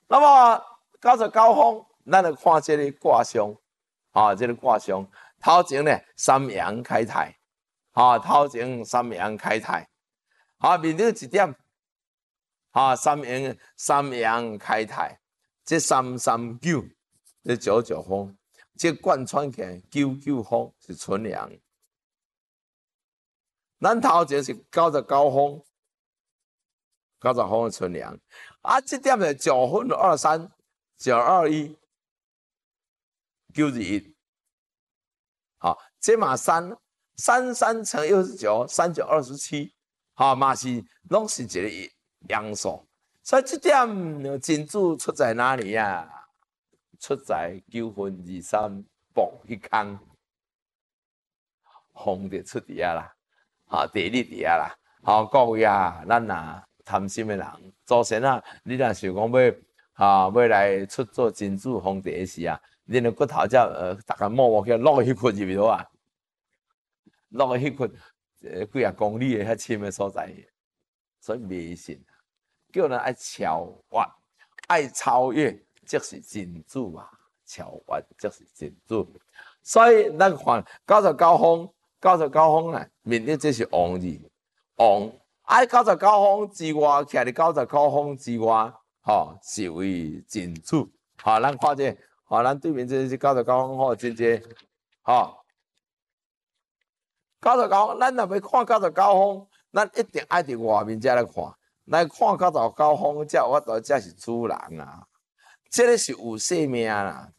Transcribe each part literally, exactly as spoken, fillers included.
那么九十九风，咱来看这个卦象，啊，这个卦象头前呢三阳开泰，啊，头前三阳开泰，啊，面顶一点，啊，三阳三阳开泰，这三三九，这九九风，这贯穿起来九九风是纯阳。咱头前是九十九风，九十风是纯阳，啊，这点呢九分二三。九二一，九二一，好，这嘛三三三乘又是九，三九二十七，好嘛是拢是一个阳数，所以这点真主出在哪里呀、啊？出在九分二三卜一空，风就出伫遐啦，啊地理伫遐啦，好各位啊，咱呐贪心的人，祖先啊，你若想讲要。啊，要来出做真主皇帝时啊，恁个骨头才呃，逐个摸摸起落个迄窟入面头啊，落个迄窟呃几啊公里的遐深的所在，所以迷信，叫人爱超越，爱超越，即是真主啊，超越即是真主。所以咱看九十九风，九十九风啊，面顶这是王字，王爱九十九风之外，徛伫九十九风之外。吼、哦，是为真主。吼、哦，咱看这，吼、哦，咱对面这是九十九风，吼，真济，吼，九十九，咱若要看九十九风，咱一定爱伫外面才来看。来看九十九风，才有法度，才是主人啊。这个是有生命啦，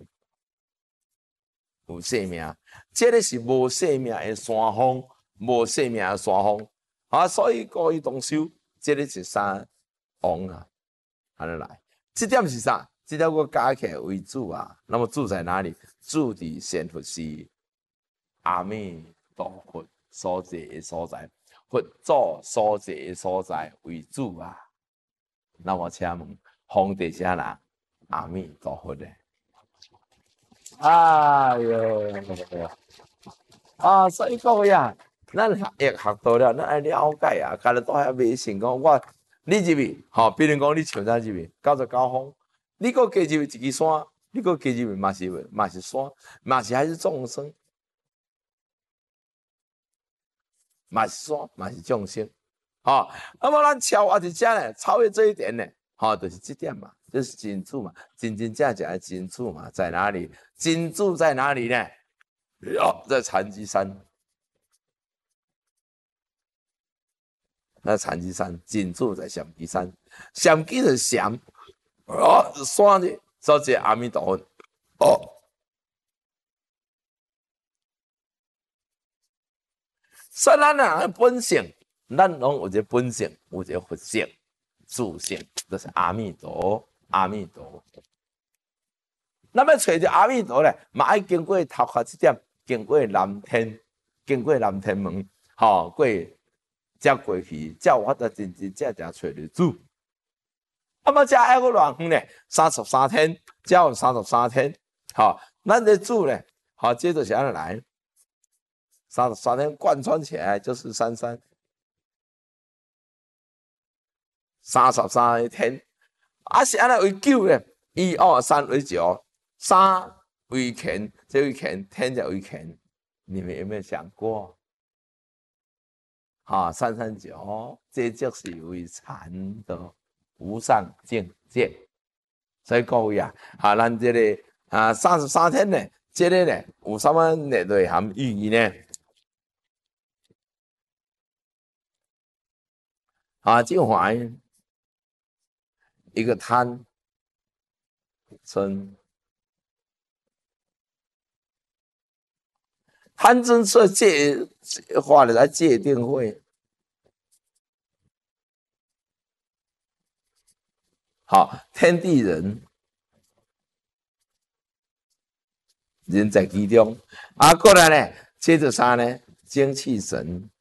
有生命。这个是无生命的山峰，无生命的山峰。啊，所以各位同修，这个是三王啊。安尼来，这点是啥？这点我加起来为主啊。那么住在哪里？住伫仙佛寺阿弥陀佛所在的所在，佛祖所在的所在为主啊。那么请问，皇帝啥人？阿弥陀佛咧。哎哟，啊，所以各位啊，咱学业学到了，咱爱了解啊，家己都遐迷信讲我。你入去，吼，比如讲你像啥入去，九十九风，你搁加入去一支山，你搁加入去嘛是嘛是山，嘛是还是众生，嘛是山，嘛是众生，吼。那么咱超越伫遮呢，超越这一点呢，吼，就是这点嘛，就是真主嘛，真真正正的真主嘛，在哪里？真主在哪里呢？哦，在禅机山。那禅机山，真主在禅机山，禅机是禅，哦，山的所以阿弥陀佛，哦，所以咱人本性，咱拢有一个本性，有一个佛性、自性，就是阿弥陀，阿弥陀。那么找着阿弥陀咧，嘛爱经过头壳这点，经过南天，经过南天门，吼、哦，过。才过去，才有法度真真正正找着主。那么才还个偌远呢？三十三天，才有三十三天。好，咱的主呢？好，接着想来，三十三天贯穿起来就是三三，三十三天。啊，是安尼为九呢？一二三为九，三为乾，这为乾，天就为乾。你们有没有想过？啊，三三九，这就是为禅的无上境界。所以各位啊，啊，咱这个啊三十三天呢，这个呢有什么内涵意义呢？啊，就怀一个贪嗔，贪嗔痴界化的来界定会。好，天地人，人在其中。啊，过来呢，接着啥呢？精气神，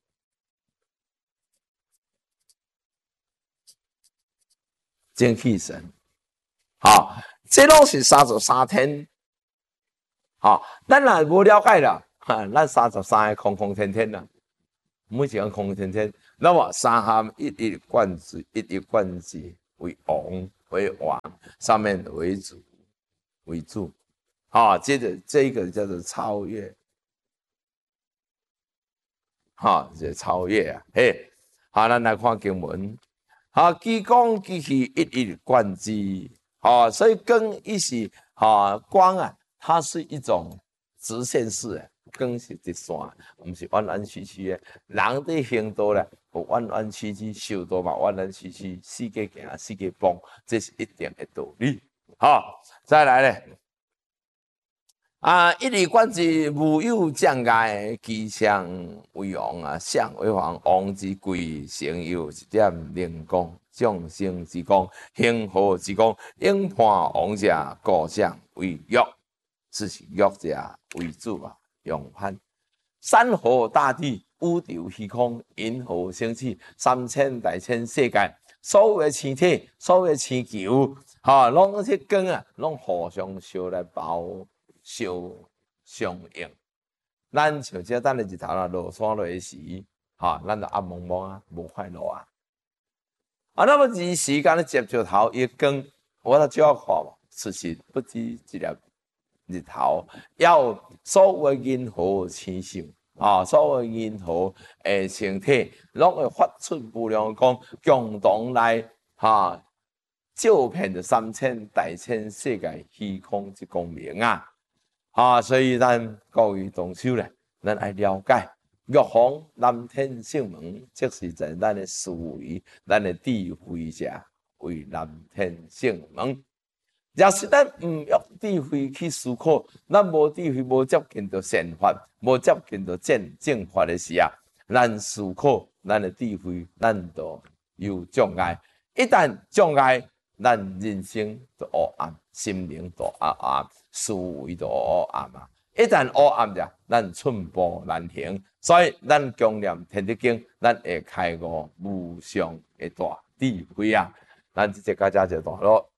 精气神。好，这拢是三十三天。好，咱若无了解啦，哈，咱三十三个空空天天啦，每一个空空天天。那么三含一以贯之，一以贯之为王为王。 上面为主为主，啊，接着这一个叫做超越，哈，这超越啊，嘿，好，咱来看经文，好，其光其气一以贯之，好，所以光一是啊光啊，它是一种直线式的。光是直线，唔是弯弯曲曲的。人的行道咧，有弯弯曲曲，修道嘛弯弯曲曲，世界行，世界崩，这是一定的道理。好，再来咧，啊，一以贯之，无有障碍，其相为王啊，相为王，王之贵，成有一点灵光，众生之光，幸福之光，应判王者，故相为欲，是是欲者为主啊。永攀山河大地，宇宙虚空，银河星系，三千大千世界，所有的星体，所有的星球，哈，拢是光啊，拢互相相来包相相应。咱像这等日日头啦，落山落时，哈，咱就暗蒙蒙啊，无快乐啊。啊，那么这时间咧接着头一光，我就照看嘛，其实不止一粒。日头要所有银河星宿啊，所有银河诶星体，拢会发出无量光，共同来哈照遍着三千大千世界虚空之光明啊！啊，所以咱各位同修咧，咱爱了解玉皇南天圣门，即是在咱的思维、咱的智慧下为南天圣门。若是咱唔用智慧去思考，咱无智慧，无接近到善法，无接近到正正法的时啊，咱思考，咱的智慧，咱就有障碍。一旦障碍，咱人生就黑暗，心灵就黑暗，思维就黑暗啊！一旦黑暗了，咱寸步难行。所以，咱强念天地经，咱会开悟无上的大智慧啊！咱即个家就大咯。